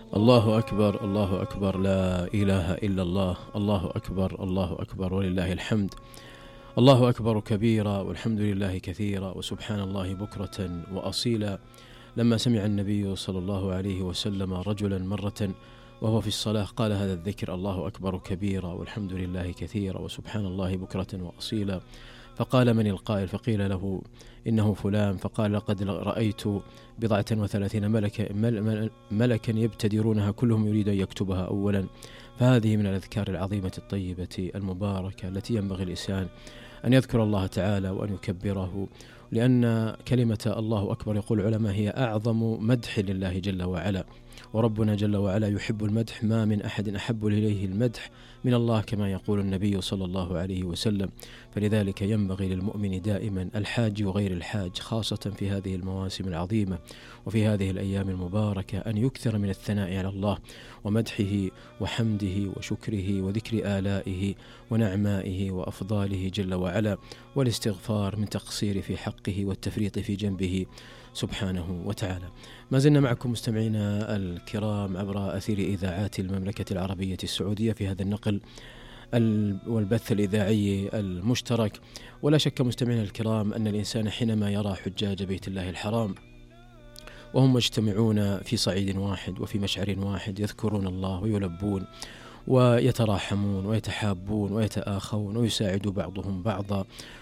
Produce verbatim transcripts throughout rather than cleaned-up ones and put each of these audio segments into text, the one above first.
الله أكبر الله أكبر، لا إله إلا الله، الله أكبر الله أكبر ولله الحمد. الله أكبر كبيرا والحمد لله كثيرا وسبحان الله بكرة وأصيلا. لما سمع النبي صلى الله عليه وسلم رجلا مرة وهو في الصلاة قال هذا الذكر: الله أكبر كبيرا والحمد لله كثيرا وسبحان الله بكرة وأصيلا. فقال: من القائل؟ فقيل له: إنه فلان. فقال: لقد رأيت بضعة وثلاثين ملك مل ملكا يبتدرونها كلهم يريد أن يكتبها أولا. فهذه من الأذكار العظيمة الطيبة المباركة التي ينبغي الإنسان أن يذكر الله تعالى وأن يكبره، لأن كلمة الله أكبر يقول العلماء هي أعظم مدح لله جل وعلا، وربنا جل وعلا يحب المدح، ما من أحد أحب إليه المدح من الله كما يقول النبي صلى الله عليه وسلم. فلذلك ينبغي للمؤمن دائما الحاج وغير الحاج، خاصة في هذه المواسم العظيمة وفي هذه الأيام المباركة، أن يكثر من الثناء على الله ومدحه وحمده وشكره وذكر آلائه ونعمائه وأفضاله جل وعلا، والاستغفار من تقصير في حقه والتفريط في جنبه سبحانه وتعالى. ما زلنا معكم مستمعينا الكرام عبر أثير إذاعات المملكة العربية السعودية في هذا النقل والبث الإذاعي المشترك. ولا شك مستمعينا الكرام أن الإنسان حينما يرى حجاج بيت الله الحرام وهم مجتمعون في صعيد واحد وفي مشعر واحد يذكرون الله ويلبون ويتراحمون ويتحابون ويتآخون ويساعد بعضهم بعضا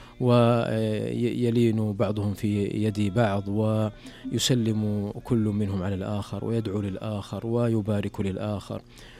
ويلين بعضهم في يد بعض ويسلم كل منهم على الآخر ويدعو للآخر ويبارك للآخر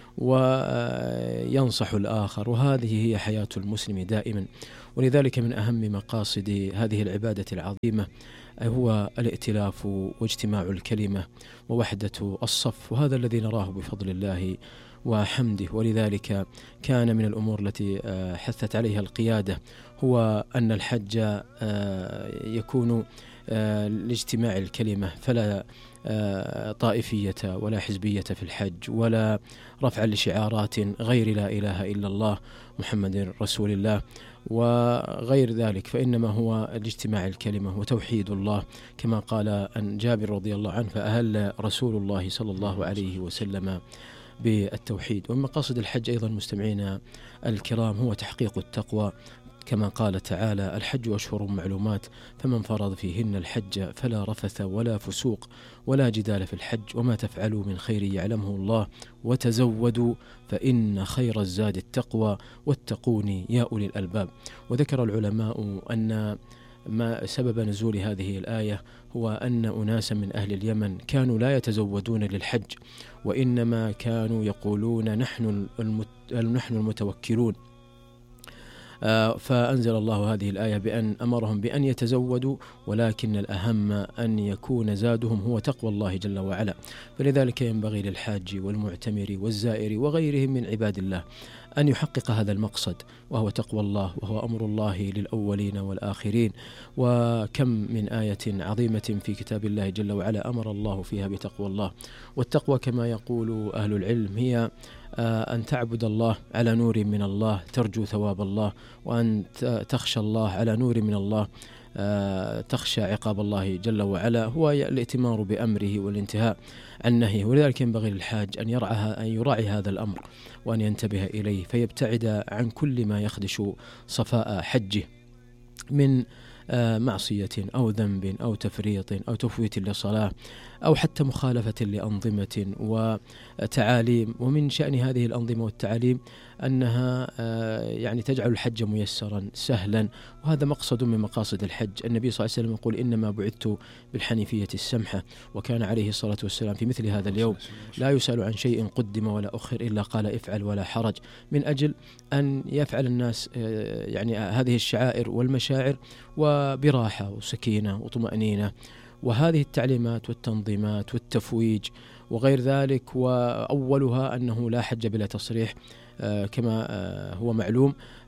وينصح الآخر، وهذه هي حياة المسلم دائما. ولذلك من أهم مقاصد هذه العبادة العظيمة هو الائتلاف واجتماع الكلمة ووحدة الصف، وهذا الذي نراه بفضل الله وحمده. ولذلك كان من الأمور التي حثت عليها القيادة هو أن الحج يكون لاجتماع الكلمة، فلا طائفية ولا حزبية في الحج ولا رفع لشعارات غير لا إله إلا الله محمد رسول الله وغير ذلك، فإنما هو الاجتماع الكلمة وتوحيد الله، كما قال أن جابر رضي الله عنه: فأهل رسول الله صلى الله عليه وسلم بالتوحيد. ومن مقاصد الحج أيضا مستمعينا الكرام هو تحقيق التقوى، كما قال تعالى: الحج أشهر معلومات فمن فرض فيهن الحج فلا رفث ولا فسوق ولا جدال في الحج وما تفعلوا من خير يعلمه الله وتزودوا فإن خير الزاد التقوى واتقون يا أولي الألباب. وذكر العلماء أن ما سبب نزول هذه الآية هو أن أناسا من أهل اليمن كانوا لا يتزودون للحج، وإنما كانوا يقولون نحن نحن المتوكلون، فأنزل الله هذه الآية بأن أمرهم بأن يتزودوا، ولكن الأهم أن يكون زادهم هو تقوى الله جل وعلا. فلذلك ينبغي للحاج والمعتمر والزائر وغيرهم من عباد الله أن يحقق هذا المقصد، وهو تقوى الله، وهو أمر الله للأولين والآخرين. وكم من آية عظيمة في كتاب الله جل وعلا أمر الله فيها بتقوى الله. والتقوى كما يقول أهل العلم هي أن تعبد الله على نور من الله ترجو ثواب الله، وأن تخشى الله على نور من الله تخشى عقاب الله جل وعلا، هو الائتمار بأمره والانتهاء عن نهيه. ولذلك ينبغي للحاج أن يرعى أن يراعي هذا الأمر وأن ينتبه إليه، فيبتعد عن كل ما يخدش صفاء حجه من معصية أو ذنب أو تفريط أو تفويت لصلاة أو حتى مخالفة لأنظمة وتعاليم. ومن شأن هذه الأنظمة والتعاليم أنها يعني تجعل الحج ميسرا سهلا، وهذا مقصد من مقاصد الحج. النبي صلى الله عليه وسلم يقول: إنما بعثت بالحنيفية السمحة. وكان عليه الصلاة والسلام في مثل هذا اليوم لا يسأل عن شيء قدم ولا أخر إلا قال: افعل ولا حرج، من أجل أن يفعل الناس يعني هذه الشعائر والمشاعر وبراحة وسكينة وطمأنينة. وهذه التعليمات والتنظيمات والتفويج وغير ذلك، وأولها أنه لا حج بلا تصريح كما هو معلوم،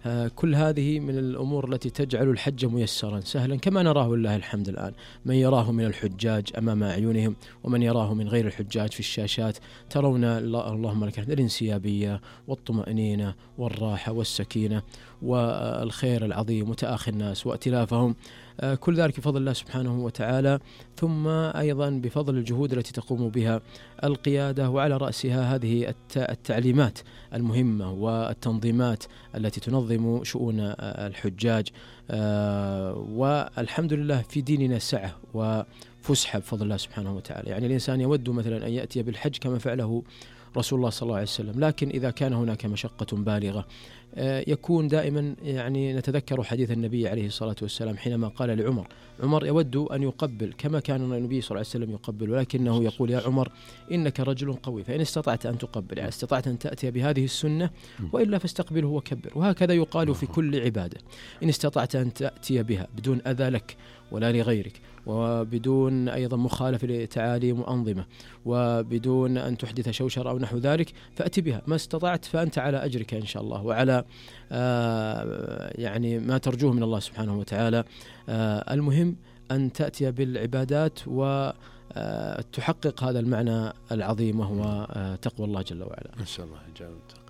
كل هذه من الأمور التي تجعل الحج ميسرا سهلا كما نراه لله الحمد الآن، من يراه من الحجاج أمام أعينهم ومن يراه من غير الحجاج في الشاشات. ترون اللهم لك الحمد الانسيابية والطمأنينة والراحة والسكينة والخير العظيم وتآخي الناس وائتلافهم، كل ذلك بفضل الله سبحانه وتعالى، ثم أيضا بفضل الجهود التي تقوم بها القيادة، وعلى رأسها هذه التعليمات المهمة والتنظيمات التي تنظم شؤون الحجاج. والحمد لله في ديننا سعة وفسحة بفضل الله سبحانه وتعالى. يعني الإنسان يود مثلا أن يأتي بالحج كما فعله رسول الله صلى الله عليه وسلم، لكن إذا كان هناك مشقة بالغة يكون دائما يعني نتذكر حديث النبي عليه الصلاة والسلام حينما قال لعمر، عمر يود أن يقبل كما كان النبي صلى الله عليه وسلم يقبل، ولكنه يقول يا عمر إنك رجل قوي فإن استطعت أن تقبل، يعني استطعت أن تأتي بهذه السنة وإلا فاستقبله وكبر. وهكذا يقال في كل عبادة، إن استطعت أن تأتي بها بدون أذى لك ولا لغيرك، وبدون أيضا مخالفة لتعاليم وأنظمة، وبدون أن تحدث شوشرة أو نحو ذلك، فأتي بها ما استطعت، فأنت على أجرك إن شاء الله وعلى آه يعني ما ترجوه من الله سبحانه وتعالى. آه المهم أن تأتي بالعبادات وتحقق هذا المعنى العظيم وهو آه تقوى الله جل وعلا. ما شاء الله جاوبت.